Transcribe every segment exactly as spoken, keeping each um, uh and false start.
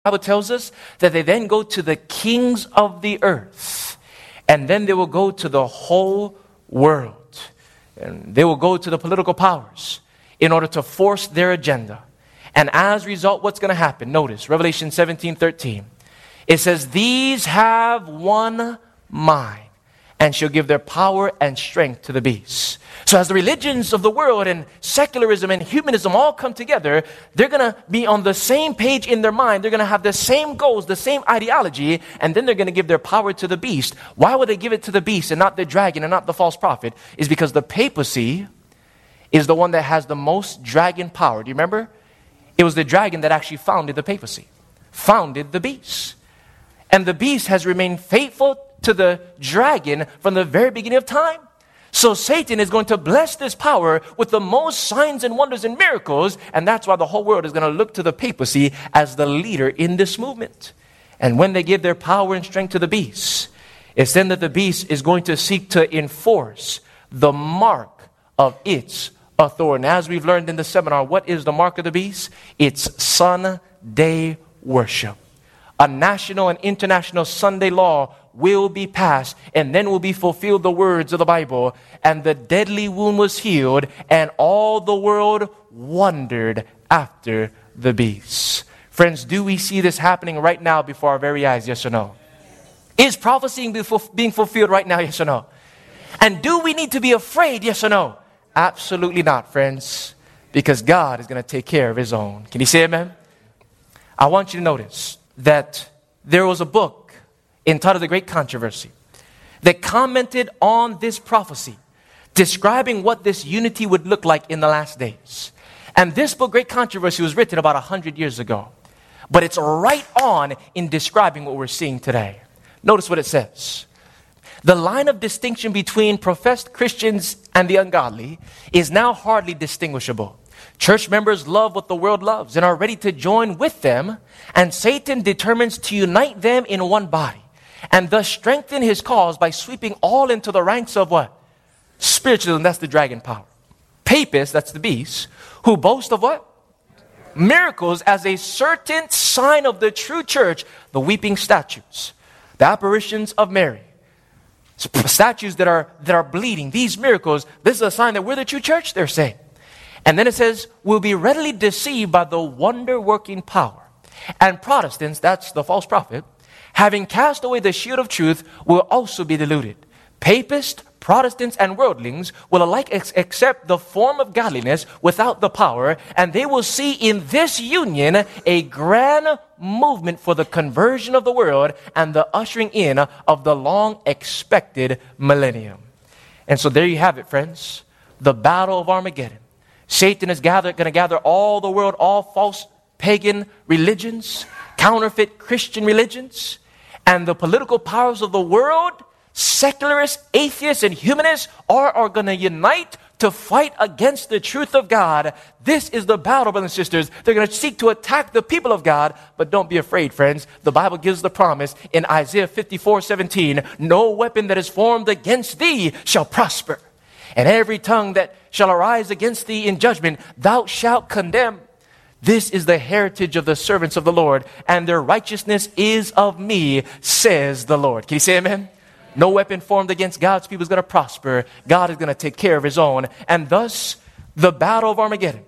Bible tells us that they then go to the kings of the earth, and then they will go to the whole world, and they will go to the political powers in order to force their agenda. And as a result, what's going to happen? Notice Revelation seventeen thirteen. It says, "These have one mind, and shall give their power and strength to the beast." So as the religions of the world and secularism and humanism all come together, they're going to be on the same page in their mind. They're going to have the same goals, the same ideology, and then they're going to give their power to the beast. Why would they give it to the beast and not the dragon and not the false prophet? Is because the papacy is the one that has the most dragon power. Do you remember? It was the dragon that actually founded the papacy, founded the beast. And the beast has remained faithful to the dragon from the very beginning of time. So Satan is going to bless this power with the most signs and wonders and miracles, and that's why the whole world is going to look to the papacy as the leader in this movement. And when they give their power and strength to the beast, it's then that the beast is going to seek to enforce the mark of its authority. And as we've learned in the seminar, what is the mark of the beast? It's Sunday worship. A national and international Sunday law will be passed, and then will be fulfilled the words of the Bible. And the deadly wound was healed, and all the world wondered after the beast. Friends, do we see this happening right now before our very eyes? Yes or no? Is prophecy being fulfilled right now? Yes or no? And do we need to be afraid? Yes or no? Absolutely not, friends, because God is going to take care of His own. Can you say amen? I want you to notice that there was a book entitled The Great Controversy that commented on this prophecy, describing what this unity would look like in the last days. And this book, Great Controversy, was written about one hundred years ago. But it's right on in describing what we're seeing today. Notice what it says. The line of distinction between professed Christians and the ungodly is now hardly distinguishable. Church members love what the world loves and are ready to join with them, and Satan determines to unite them in one body, and thus strengthen his cause by sweeping all into the ranks of what? Spiritualism, that's the dragon power. Papists, that's the beast, who boast of what? Miracles as a certain sign of the true church, the weeping statues, the apparitions of Mary. Statues that are that are bleeding, these miracles, this is a sign that we're the true church, they're saying. And then it says, will be readily deceived by the wonder-working power. And Protestants, that's the false prophet, having cast away the shield of truth, will also be deluded. Papists, Protestants, and worldlings will alike ex- accept the form of godliness without the power, and they will see in this union a grand movement for the conversion of the world and the ushering in of the long-expected millennium. And so there you have it, friends. The battle of Armageddon. Satan is gather, going to gather all the world, all false pagan religions, counterfeit Christian religions, and the political powers of the world, secularists, atheists, and humanists are, are going to unite to fight against the truth of God. This is the battle, brothers and sisters. They're going to seek to attack the people of God, but don't be afraid, friends. The Bible gives the promise in Isaiah fifty-four seventeen, no weapon that is formed against thee shall prosper. And every tongue that shall arise against thee in judgment, thou shalt condemn. This is the heritage of the servants of the Lord, and their righteousness is of me, says the Lord. Can you say amen? No weapon formed against God's people is going to prosper. God is going to take care of His own. And thus, the battle of Armageddon.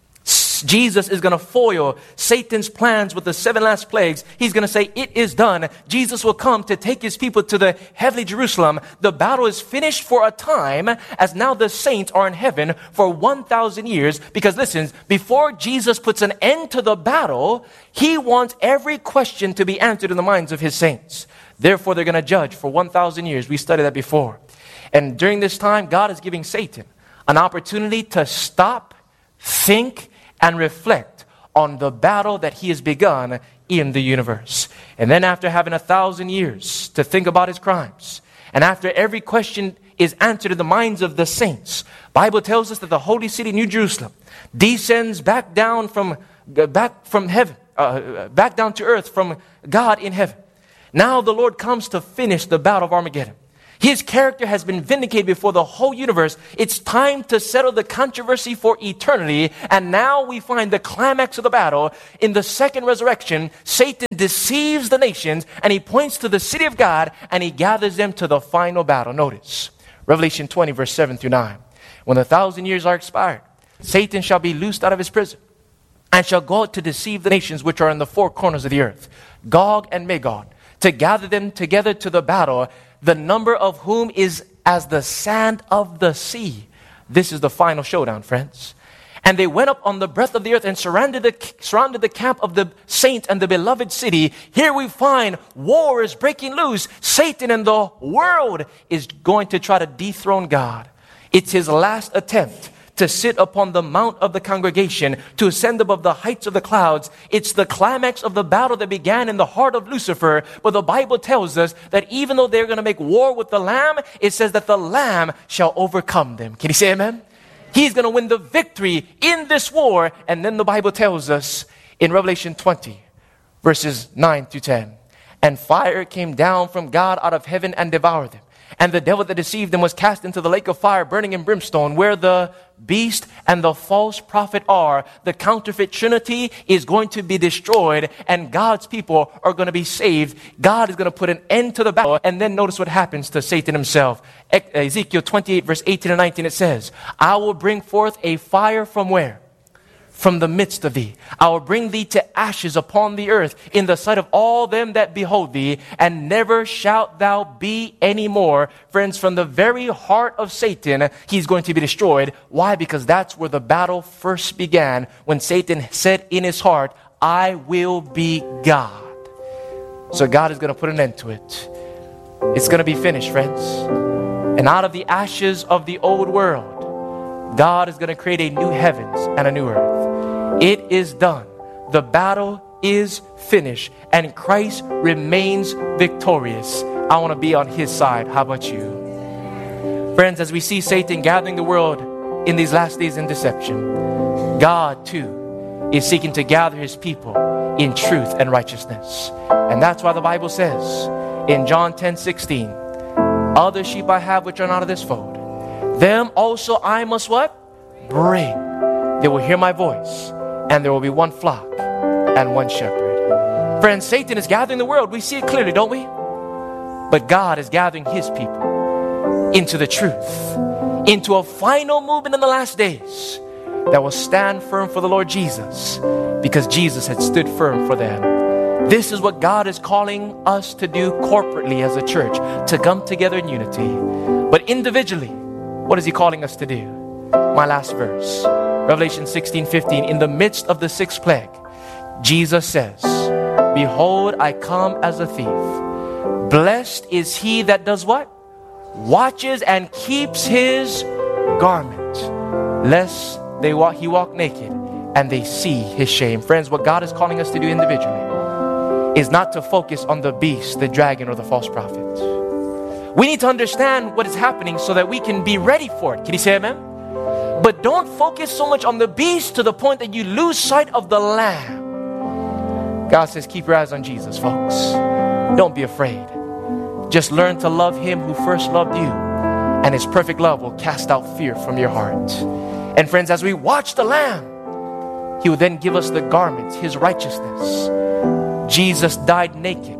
Jesus is going to foil Satan's plans with the seven last plagues. He's going to say, it is done. Jesus will come to take His people to the heavenly Jerusalem. The battle is finished for a time, as now the saints are in heaven for one thousand years. Because listen, before Jesus puts an end to the battle, He wants every question to be answered in the minds of His saints. Therefore, they're going to judge for one thousand years. We studied that before. And during this time, God is giving Satan an opportunity to stop, think, and reflect on the battle that he has begun in the universe. And then after having a thousand years to think about his crimes, and after every question is answered in the minds of the saints, Bible tells us that the holy city, New Jerusalem, descends back down from back from heaven, uh, back down to earth from God in heaven. Now the Lord comes to finish the battle of Armageddon. His character has been vindicated before the whole universe. It's time to settle the controversy for eternity. And now we find the climax of the battle. In the second resurrection, Satan deceives the nations and he points to the city of God and he gathers them to the final battle. Notice, Revelation twenty, verse seven through nine. When the thousand years are expired, Satan shall be loosed out of his prison and shall go out to deceive the nations which are in the four corners of the earth, Gog and Magog, to gather them together to the battle, the number of whom is as the sand of the sea. This is the final showdown, friends. And they went up on the breadth of the earth and surrounded the, surrounded the camp of the saints and the beloved city. Here we find war is breaking loose. Satan and the world is going to try to dethrone God. It's his last attempt to sit upon the mount of the congregation, to ascend above the heights of the clouds. It's the climax of the battle that began in the heart of Lucifer. But the Bible tells us that even though they're going to make war with the Lamb, it says that the Lamb shall overcome them. Can you say amen? He's going to win the victory in this war. And then the Bible tells us in Revelation twenty, verses nine to ten, and fire came down from God out of heaven and devoured them. And the devil that deceived them was cast into the lake of fire, burning in brimstone, where the beast and the false prophet are. The counterfeit trinity is going to be destroyed, and God's people are going to be saved. God is going to put an end to the battle. And then notice what happens to Satan himself. Ezekiel twenty-eight, verse eighteen and nineteen, it says, I will bring forth a fire from where? From the midst of thee. I will bring thee to ashes upon the earth in the sight of all them that behold thee, and never shalt thou be any more. Friends, from the very heart of Satan, he's going to be destroyed. Why? Because that's where the battle first began, when Satan said in his heart, I will be God. So God is going to put an end to it. It's going to be finished, friends. And out of the ashes of the old world, God is going to create a new heavens and a new earth. It is done. The battle is finished, and Christ remains victorious. I want to be on his side. How about you? Friends, as we see Satan gathering the world in these last days in deception, God too is seeking to gather his people in truth and righteousness. And that's why the Bible says in John ten sixteen, other sheep I have which are not of this fold, them also I must what? Bring. They will hear my voice, and there will be one flock and one shepherd. Friends, Satan is gathering the world. We see it clearly, don't we? But God is gathering his people into the truth, into a final movement in the last days that will stand firm for the Lord Jesus, because Jesus had stood firm for them. This is what God is calling us to do corporately as a church, to come together in unity. But individually, what is he calling us to do? My last verse, Revelation sixteen fifteen. In the midst of the sixth plague, Jesus says, behold, I come as a thief. Blessed is he that does what? Watches and keeps his garment, lest they walk, he walk naked and they see his shame. Friends, what God is calling us to do individually is not to focus on the beast, the dragon, or the false prophet. We need to understand what is happening so that we can be ready for it. Can you say amen? But don't focus so much on the beast to the point that you lose sight of the Lamb. God says, keep your eyes on Jesus, folks. Don't be afraid. Just learn to love him who first loved you, and his perfect love will cast out fear from your heart. And friends, as we watch the Lamb, he will then give us the garments, his righteousness. Jesus died naked.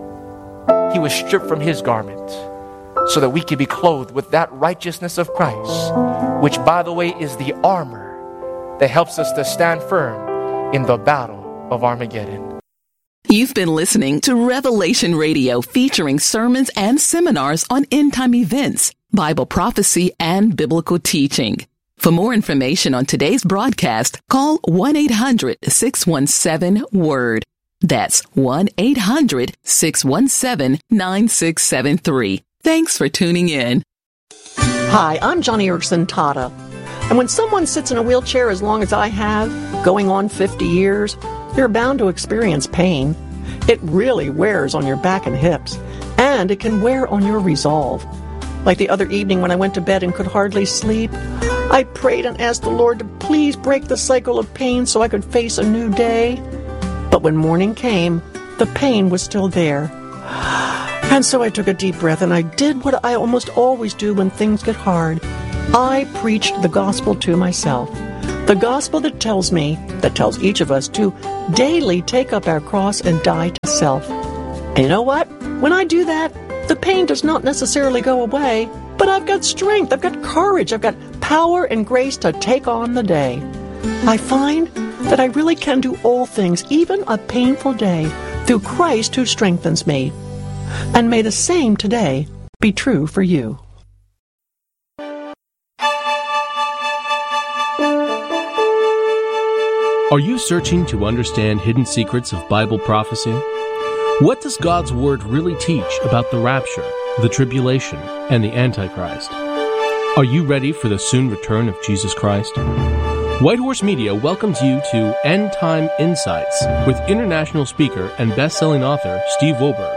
He was stripped from his garment, so that we can be clothed with that righteousness of Christ, which, by the way, is the armor that helps us to stand firm in the battle of Armageddon. You've been listening to Revelation Radio, featuring sermons and seminars on end-time events, Bible prophecy, and biblical teaching. For more information on today's broadcast, call one eight hundred six one seven WORD. That's one eight hundred six one seven nine six seven three. Thanks for tuning in. Hi, I'm Johnny Erickson Tata. And when someone sits in a wheelchair as long as I have, going on fifty years, you're bound to experience pain. It really wears on your back and hips, and it can wear on your resolve. Like the other evening when I went to bed and could hardly sleep, I prayed and asked the Lord to please break the cycle of pain so I could face a new day. But when morning came, the pain was still there. And so I took a deep breath and I did what I almost always do when things get hard. I preached the gospel to myself. The gospel that tells me, that tells each of us to daily take up our cross and die to self. And you know what? When I do that, the pain does not necessarily go away, but I've got strength, I've got courage, I've got power and grace to take on the day. I find that I really can do all things, even a painful day, through Christ who strengthens me. And may the same today be true for you. Are you searching to understand hidden secrets of Bible prophecy? What does God's Word really teach about the rapture, the tribulation, and the Antichrist? Are you ready for the soon return of Jesus Christ? White Horse Media welcomes you to End Time Insights with international speaker and best-selling author Steve Wohlberg.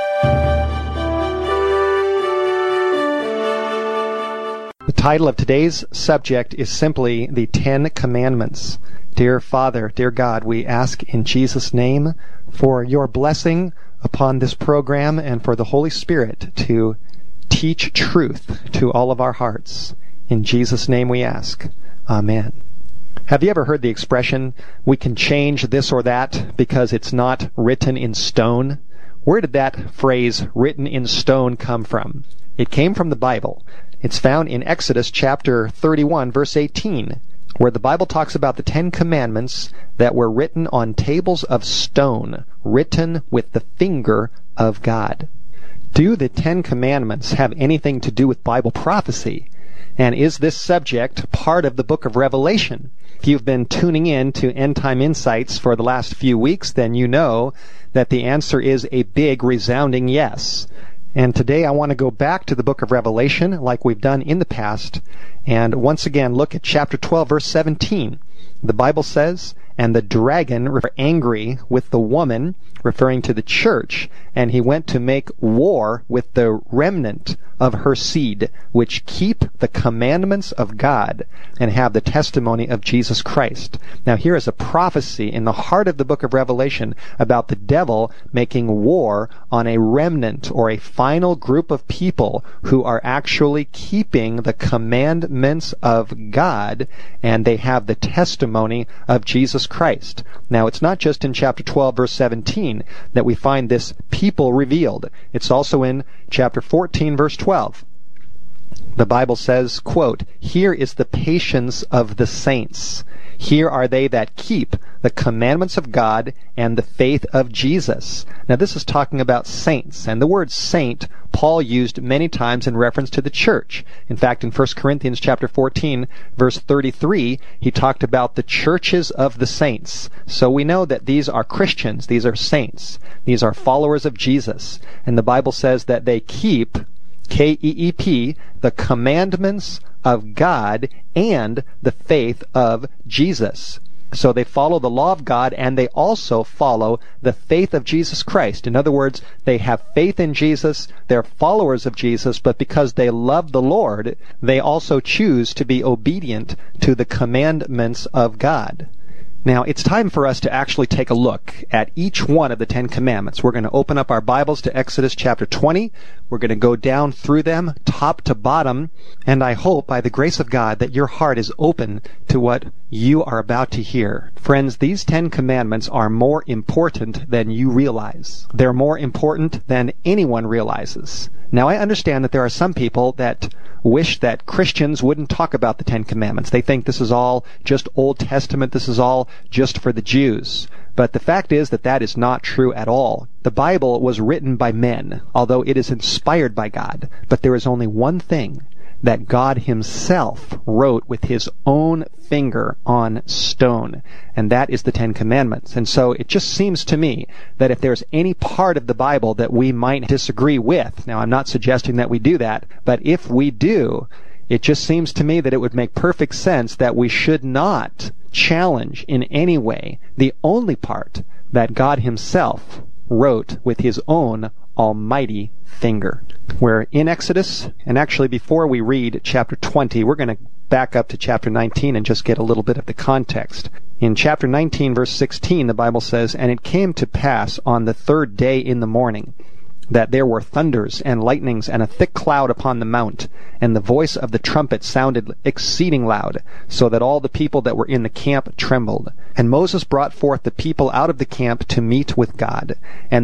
The title of today's subject is simply the Ten Commandments. Dear Father, dear God, we ask in Jesus' name for your blessing upon this program and for the Holy Spirit to teach truth to all of our hearts. In Jesus' name we ask. Amen. Have you ever heard the expression, we can change this or that because it's not written in stone? Where did that phrase, written in stone, come from? It came from the Bible. It's found in Exodus chapter thirty-one, verse eighteen, where the Bible talks about the Ten Commandments that were written on tables of stone, written with the finger of God. Do the Ten Commandments have anything to do with Bible prophecy? And is this subject part of the book of Revelation? If you've been tuning in to End Time Insights for the last few weeks, then you know that the answer is a big, resounding yes. And today I want to go back to the book of Revelation, like we've done in the past, and once again look at chapter twelve, verse seventeen. The Bible says, "And the dragon was angry with the woman," referring to the church, "and he went to make war with the remnant of her seed, which keep the commandments of God and have the testimony of Jesus Christ." Now here is a prophecy in the heart of the book of Revelation about the devil making war on a remnant or a final group of people who are actually keeping the commandments of God, and they have the testimony of Jesus Christ. Now it's not just in chapter twelve, verse seventeen that we find this people revealed. It's also in chapter fourteen, verse twelve. The Bible says, quote, "Here is the patience of the saints. Here are they that keep the commandments of God and the faith of Jesus." Now this is talking about saints, and the word saint Paul used many times in reference to the church. In fact, in First Corinthians chapter fourteen, verse thirty-three, he talked about the churches of the saints. So we know that these are Christians, these are saints, these are followers of Jesus, and the Bible says that they keep, K E E P, the commandments of God and the faith of Jesus. So they follow the law of God, and they also follow the faith of Jesus Christ. In other words, they have faith in Jesus, they're followers of Jesus, but because they love the Lord, they also choose to be obedient to the commandments of God. Now, it's time for us to actually take a look at each one of the Ten Commandments. We're going to open up our Bibles to Exodus chapter twenty. We're going to go down through them, top to bottom, and I hope, by the grace of God, that your heart is open to what you are about to hear. Friends, these Ten Commandments are more important than you realize. They're more important than anyone realizes. Now, I understand that there are some people that wish that Christians wouldn't talk about the Ten Commandments. They think this is all just Old Testament, this is all just for the Jews. But the fact is that that is not true at all. The Bible was written by men, although it is inspired by God. But there is only one thing that God himself wrote with his own finger on stone, and that is the Ten Commandments. And so it just seems to me that if there's any part of the Bible that we might disagree with, now I'm not suggesting that we do that, but if we do, it just seems to me that it would make perfect sense that we should not challenge in any way the only part that God himself wrote with his own almighty finger. We're in Exodus, and actually before we read chapter twenty, we're going to back up to chapter nineteen and just get a little bit of the context. In chapter nineteen, verse sixteen, the Bible says, "And it came to pass on the third day in the morning, that there were thunders and lightnings and a thick cloud upon the mount, and the voice of the trumpet sounded exceeding loud, so that all the people that were in the camp trembled. And Moses brought forth the people out of the camp to meet with God. And